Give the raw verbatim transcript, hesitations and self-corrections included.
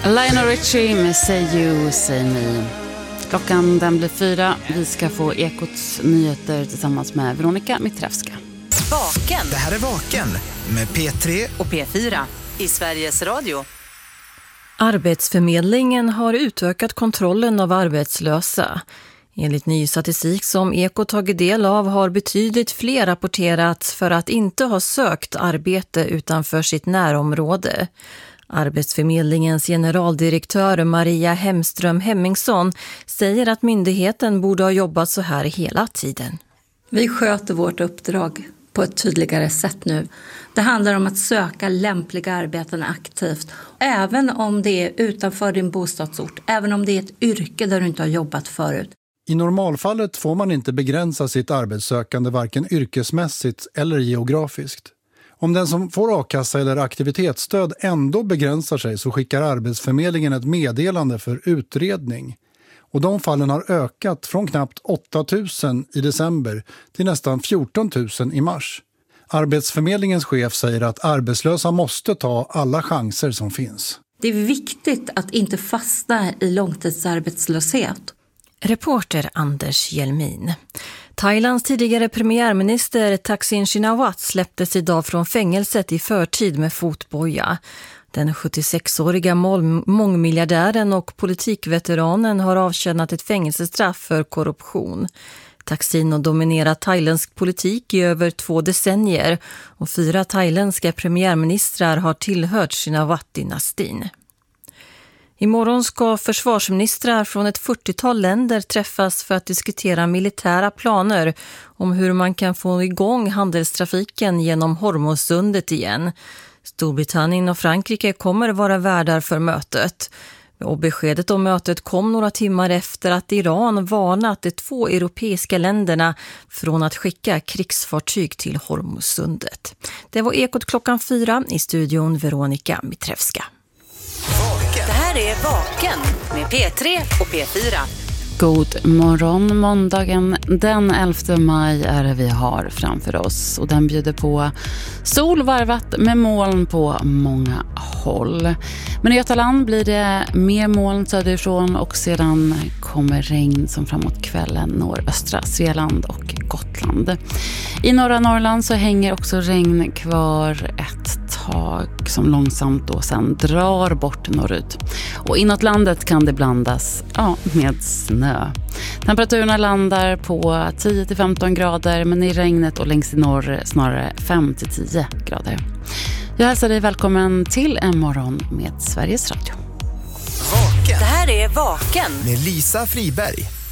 Lionel Richie med Say You, Say Me. Klockan den blir fyra. Vi ska få Ekots nyheter tillsammans med Veronica Mitrevska. Vaken. Det här är Vaken med P tre och P fyra i Sveriges Radio. Arbetsförmedlingen har utökat kontrollen av arbetslösa. Enligt ny statistik som Ekot tagit del av har betydligt fler rapporterats för att inte ha sökt arbete utanför sitt närområde. Arbetsförmedlingens generaldirektör Maria Hemström Hemmingsson säger att myndigheten borde ha jobbat så här hela tiden. Vi sköter vårt uppdrag på ett tydligare sätt nu. Det handlar om att söka lämpliga arbeten aktivt. Även om det är utanför din bostadsort, även om det är ett yrke där du inte har jobbat förut. I normalfallet får man inte begränsa sitt arbetssökande varken yrkesmässigt eller geografiskt. Om den som får a-kassa eller aktivitetsstöd ändå begränsar sig så skickar Arbetsförmedlingen ett meddelande för utredning. Och de fallen har ökat från knappt åtta tusen i december till nästan fjorton tusen i mars. Arbetsförmedlingens chef säger att arbetslösa måste ta alla chanser som finns. Det är viktigt att inte fastna i långtidsarbetslöshet. Reporter Anders Hjelmin. Thailands tidigare premiärminister Thaksin Shinawatra släpptes idag från fängelset i förtid med fotboja. Den sjuttiosexåriga mångmiljardären och politikveteranen har avtjänat ett fängelsestraff för korruption. Thaksin har dominerat thailändsk politik i över två decennier och fyra thailändska premiärministrar har tillhört Shinawatra-dynastin. Imorgon ska försvarsministrar från ett fyrtiotal länder träffas för att diskutera militära planer om hur man kan få igång handelstrafiken genom Hormuzsundet igen. Storbritannien och Frankrike kommer vara värdar för mötet. Och beskedet om mötet kom några timmar efter att Iran varnat de två europeiska länderna från att skicka krigsfartyg till Hormuzsundet. Det var Ekot klockan fyra, i studion Veronica Mitrevska. Det här är Vaken med P tre och P fyra. God morgon, måndagen den elfte maj är det vi har framför oss. Och den bjuder på sol varvat med moln på många håll. Men i Götaland blir det mer moln söderifrån och sedan kommer regn som framåt kvällen når östra Svealand och Gotland. I norra Norrland så hänger också regn kvar ett tag som långsamt då sen drar bort norrut. Och inåt landet kan det blandas ja, med snö. Temperaturerna landar på tio till femton grader men i regnet och längst i norr snarare fem till tio grader. Jag hälsar dig välkommen till en morgon med Sveriges Radio. Vaken. Det här är Vaken med Lisa Friberg.